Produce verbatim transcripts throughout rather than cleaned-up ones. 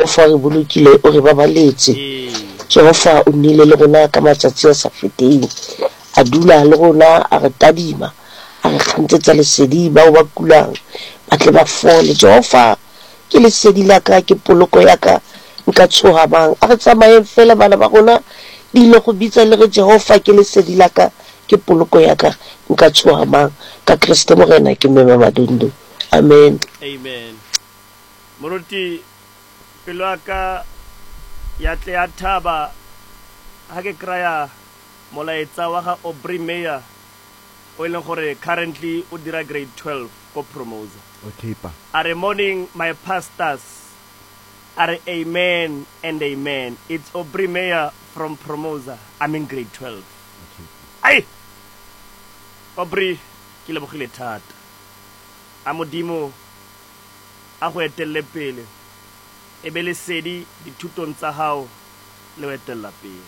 Jehova re bolokile o re babaletse Jehova o nnile le rona ka matsatsi a sa feteng a dula le rona a re tadima a re kgantsetsa lesedi bao ba kulang ba tle ba fole Jehova ke lesedi la ka ke poloko ya ka nka tshoga bang a re tsamaye fela bana ba rona di ile go bitsa le re Jehova ke lesedi la ka ke poloko ya ka nka tshoga bang ka Kriste morena ke Mema Madondo amen amen moruti pelo ka ya tle ya thaba ha ke kraya molaetsa wa ga Aubrey Meyer o ile gore currently o dira grade twelve ko Promosa okay pa are morning my pastors are amen and amen it's Aubrey Meyer from Promosa I'm in grade twelve okay ai Aubrey ke le bogile thata a modimo a go etelle pele e be le sedi dithutong tsa hao le wetella pele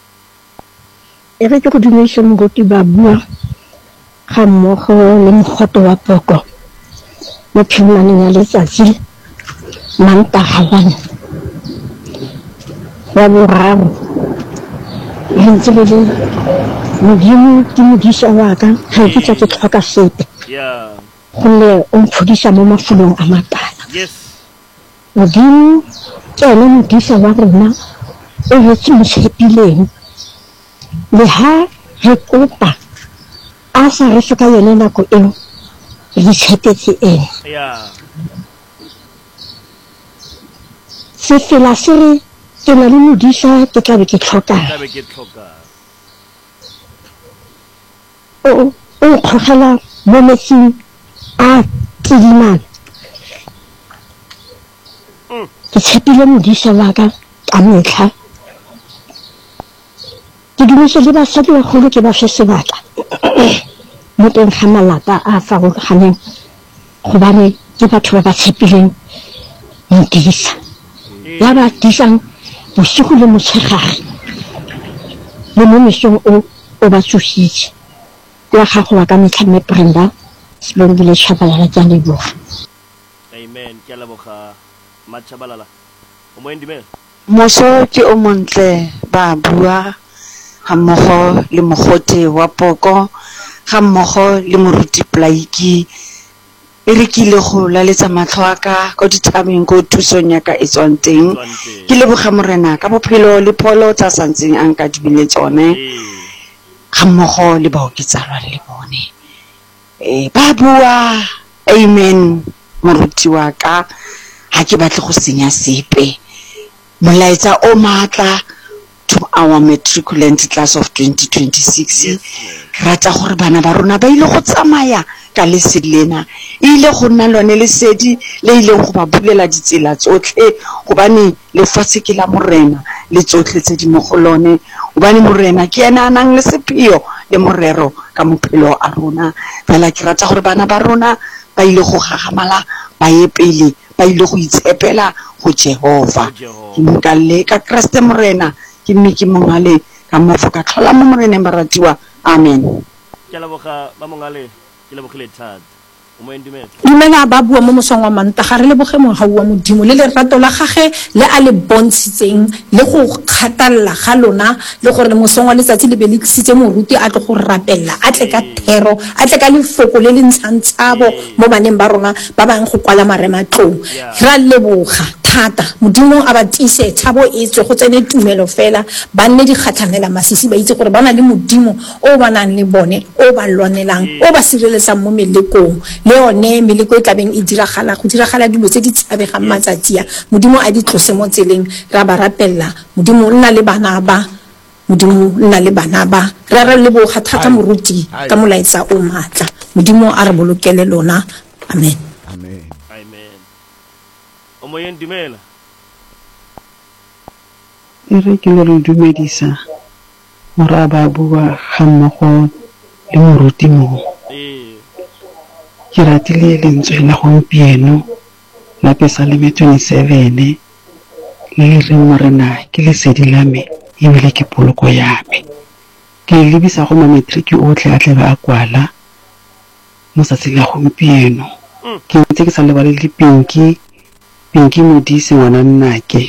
e re ke go dumedisa moruti ba bua ga mmogo le mogoto wa poko mo phimane ya letsatsi manta gawana wa boraro le ntse le modimo ke modisa wa ka ga ke tsa ke tlhoka sepe yeah gonne o mphudisa mo mafolong a matala yes modimo ke ene modisa wa rona o re tse mo tshepileng le ha re kopa a sa re soka yone nako eo re tshepetse ene yeah se fela se re ke na le modisa ke tla be ke tlhoka tla be ke tlhoka o o khogela mo metsing a tsidimana ke tshepile modisa wa ka ka metlha ke dumetse le basadi ba golo ke ba fe sebaka mo teng ga malapa a farologaneng gobane ke batho ba ba tshepileng modisa ya ba disang bosigo le motshegare le mo mesong o o ba tsošitse ya gago wa ka metlha mme Brenda Sibongile Chabalala tsa leboga amen ke a leboga Machabalala o mo endimela moso ke o montle ba bua ga mmogo le mogote wa poko ga mmogo le moruti Plaiki e re ke ile go laletsa matlho aka go dithabeng go thusong ya ka e tswang teng ke leboga morena ka bophelo le pholo tsa santseng ang ka dibile tsone ga mmogo le bao ke tsalwa le bone eh ba bua amen moruti wa ka ha ke batle go senya sepe molaetsa o matla to our matriculant class of twenty twenty-six rata gore bana ba rona ba ile go tsamaya ka lesedi lena ile go nna lone lesedi le ile go ba bulela ditsela tsotlhe gobane le fatshe ke la morena le tsotlhe tse di mogolone gobane morena ke ena nang le sepio le morero ka mophelo a rona fela ke rata gore bana ba rona ba ile go gagamala ba ye pele ba ile go itshepela go Jehova ke mkalle ka Kriste morena ke mme ke mongale ka mafoka tlhola mo moreneng baratiwa amen ke leboga ba mongale ke lebogile thata o mo endimela dumela ba bua mo mosong wa manta ga re leboge mogau wa modimo le lerato la gage le a le bontshitseng le go kgatalla ga lona le gore mosong wa letsatsi le be le tsitse moruti a tle go rapella a tle ka thero a tle ka lefoko le le ntshang tsabo mo baneng ba rona ba bang go kwala marematlong ra leboga thata modimo a ba tise thabo e tswe go tsene tumelo fela ba nne di kgatlhanela masisi ba itse gore ba na le modimo o ba nang le bone o ba lwanelang o ba sireletsang mo melekong le one meleko e tlabeng e diragala go diragala dilo tse di tshabegang matsatsi a modimo a di tlose mo tseleng ra ba rapella modimo nna le bana ba modimo nna le bana ba ra ra le bo thata moruti ka molaetsa o matla modimo a re bolokele lona amen amen amen o mo endimela e re ke le re dumedisa mora ba bua ga mmogo le moruti mo eh ke ratile lentswe la gompieno la Psalm twenty-seven le le re morena ke lesedi la me e bile ke poloko ya me ke lebisa go matric otlhe a tle ba kwala mo sa tsela gompieno ke ntse ke sa lebale le Pinky Pinky Modise ngwana nnake